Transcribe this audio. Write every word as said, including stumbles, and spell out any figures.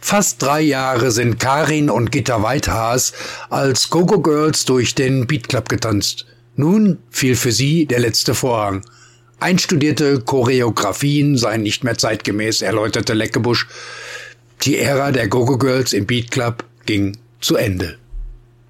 Fast drei Jahre sind Karin und Gitta Weithaas als Go-Go Girls durch den Beat Club getanzt. Nun fiel für sie der letzte Vorhang. Einstudierte Choreografien seien nicht mehr zeitgemäß, erläuterte Leckebusch. Die Ära der Go-Go Girls im Beat Club ging zu Ende.